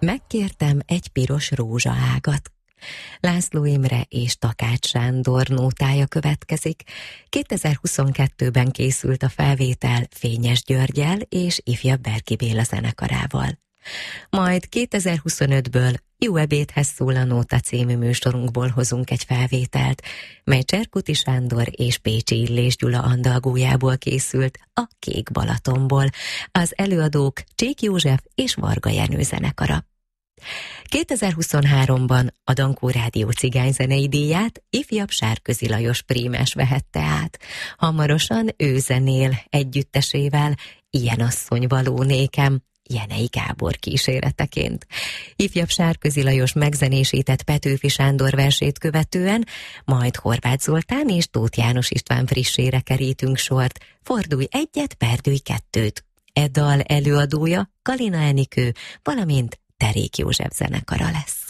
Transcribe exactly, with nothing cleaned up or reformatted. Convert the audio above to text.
Megkértem egy piros rózsaágat. László Imre és Takács Sándor nótája következik. kétezer-huszonkettőben készült a felvétel Fényes Györggyel és Ifjabb Berki Béla zenekarával. Majd kétezer-huszonötből Jó ebédhez szól a nóta című műsorunkból hozunk egy felvételt, mely Cserkuti Sándor és Pécsi Illés Gyula andalgójából készült, a Kék Balatonból. Az előadók Csík József és Varga Jenő zenekara. kétezer-huszonháromban a Dankó Rádió cigányzenei díját ifjabb Sárközi Lajos prímes vehette át. Hamarosan ő zenél együttesével Ilyen asszony való nékem, Jenei Gábor kíséreteként. Ifjabb Sárközi Lajos megzenésített Petőfi Sándor versét követően, majd Horváth Zoltán és Tóth János István frissére kerítünk sort, Fordulj egyet, perdülj kettőt. E dal előadója Kalina Enikő, valamint Derék József zenekara lesz.